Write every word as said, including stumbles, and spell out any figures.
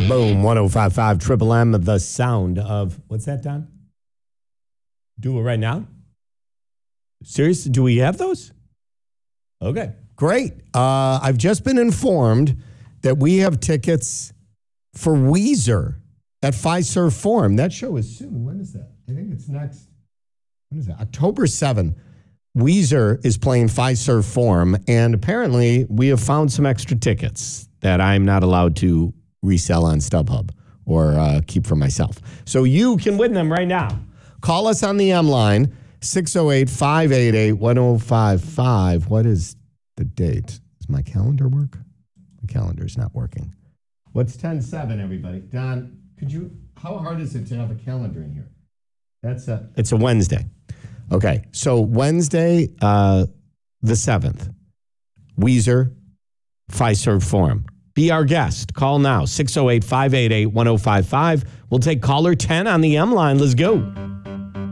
Boom, one oh five point five Triple M, the sound of, what's that, Don? Do it right now? Seriously, do we have those? Okay, great. Uh, I've just been informed that we have tickets for Weezer at Fiserv Forum. That show is soon. When is that? I think it's next. When is that? October seventh. Weezer is playing Fiserv Forum, and apparently we have found some extra tickets that I'm not allowed to resell on StubHub or uh, keep for myself. So you can win them right now. Call us on the M line, six oh eight, five eight eight, one oh five five. What is the date? Does my calendar work? My calendar's not working. What's ten seven, everybody? Don, could you, how hard is it to have a calendar in here? That's a, it's a Wednesday. Okay, so Wednesday, uh, the seventh, Weezer, Fiserv Forum. Be our guest. Call now, six oh eight, five eight eight, one oh five five. We'll take caller ten on the M line. Let's go.